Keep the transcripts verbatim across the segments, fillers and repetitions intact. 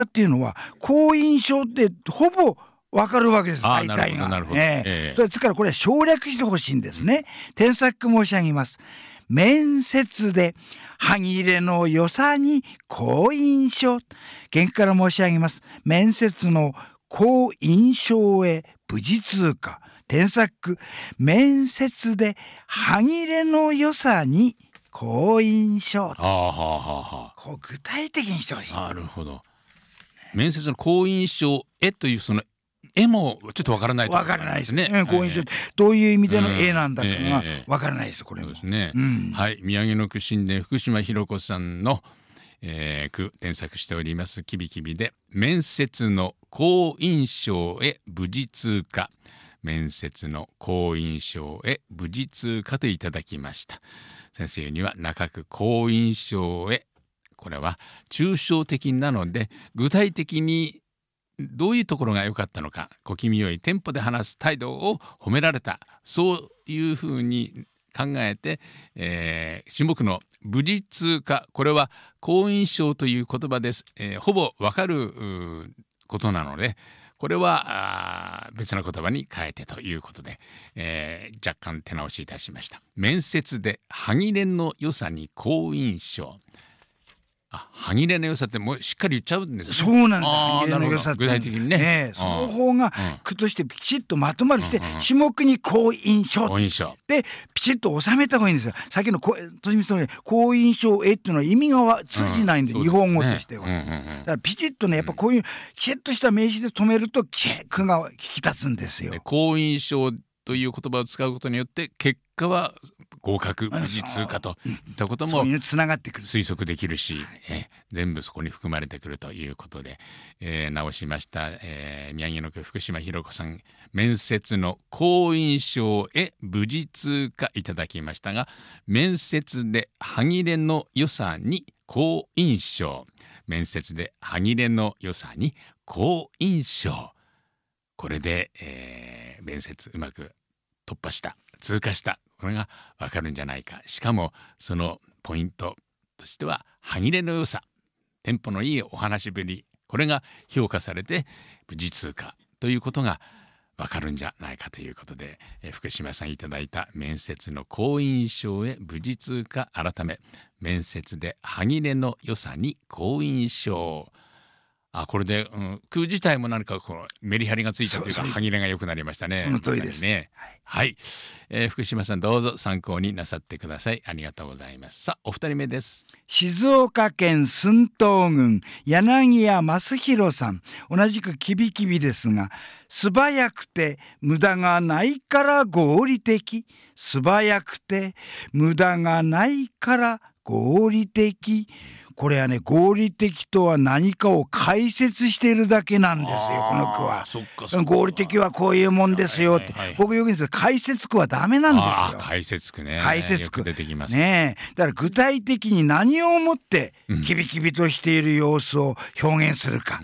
っていうのは好印象ってほぼわかるわけです、大体が。ええ、それですからこれは省略してほしいんですね。添削申し上げます。面接で歯切れの良さに好印象。原句から申し上げます。面接の好印象へ無事通過。添削、面接で歯切れの良さに好印象。はあはあはあ、こう具体的にしてほしい。 なるほど。面接の好印象へというその絵もちょっとわからないところがありますね。 わからないですね。好印象ってどういう意味での絵なんだかがわからないです。これも。 そうですね。うん、はい、宮城野区神殿福島ひろ子さんの、えー、句添削しておりますきびきびで面接の好印象へ無事通過。面接の好印象へ無事通過といただきました。先生には中区好印象へ、これは抽象的なので具体的にどういうところが良かったのか、小気味よいテンポで話す態度を褒められた、そういうふうに考えて、えー、下句の無事通過、これは好印象という言葉です、えー、ほぼわかることなのでこれは別の言葉に変えてということで、えー、若干手直しいたしました。面接で歯切れの良さに好印象。あ、歯切れの良さってもうしっかり言っちゃうんですね。 そうなんです。歯切れの良さって具体的にね、 えー、その方が句としてピチッとまとまるして、うんうんうん、下句に好印象でピチッと収めた方がいいんですよ。さっきのとしみさんの好印象へっていうのは意味が通じないんで、うん、日本語としては、うんうんうん、だからピチッとねやっぱこういうきちっとした名詞で止めると句が聞き立つんですよ。 好印象という言葉を使うことによって結果は合格無事通過といったことも推測できるし、え全部そこに含まれてくるということで、えー、直しました、えー、宮城野区福島ひろ子さん、面接の好印象へ無事通過いただきましたが、面接で歯切れの良さに好印象、面接で歯切れの良さに好印象、これで、えー、面接うまく突破した、通過した、これがわかるんじゃないか。しかもそのポイントとしては歯切れの良さ、テンポのいいお話ぶり、これが評価されて無事通過ということがわかるんじゃないかということで、えー、福島さんいただいた面接の好印象へ無事通過、改め面接で歯切れの良さに好印象。あ、これで、うん、句自体も何かこのメリハリがついたというか歯切れが良くなりましたね。 その通りですね。はい、はい、えー、福島さんどうぞ参考になさってください。ありがとうございます。さあお二人目です。 静岡県駿東郡柳家正弘さん、同じくキビキビですが、素早くて無駄がないから合理的、素早くて無駄がないから合理的、これはね、合理的とは何かを解説しているだけなんですよ、この句は。 そっかそっか、 合理的はこういうもんですよって、はいはいはい、僕よく言うんですけど、解説句はダメなんですよ。 あ、解説句ね。 解説句よく出てきますね。だから具体的に何をもってキビキビとしている様子を表現するか、うん、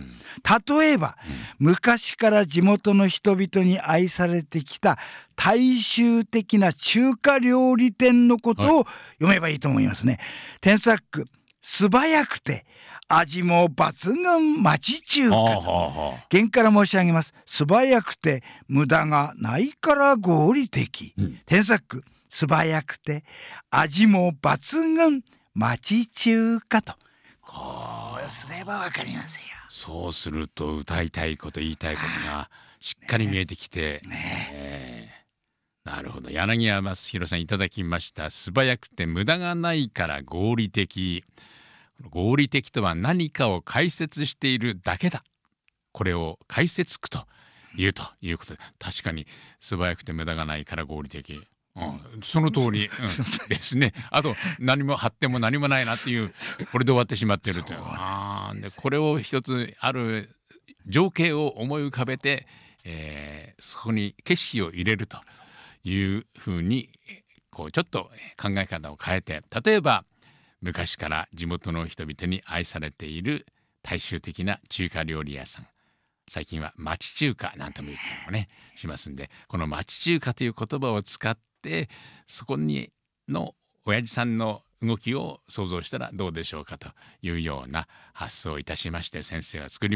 例えば、うん、昔から地元の人々に愛されてきた大衆的な中華料理店のことを読めばいいと思いますね、はい、添削句、素早くて味も抜群町中華。原句から申し上げます。素早くて無駄がないから合理的、うん、添削句、素早くて味も抜群町中華と、こうすればわかりますよ。 そうすると歌いたいこと言いたいことがしっかり見えてきて、ねねえー、なるほど。柳家正弘さんいただきました。素早くて無駄がないから合理的。合理的とは何かを解説しているだけだ。これを解説句と言うということで、確かに素早くて無駄がないから合理的、うん、その通り、うん、ですね。あと何も発展も何もないなっていう、これで終わってしまっているという。あでこれを一つある情景を思い浮かべて、えー、そこに景色を入れるというふうにこうちょっと考え方を変えて、例えば昔から地元の人々に愛されている大衆的な中華料理屋さん、最近は町中華なんとも言ったりもねしますんで、この町中華という言葉を使ってそこにの親父さんの動きを想像したらどうでしょうかというような発想をいたしまして先生は作り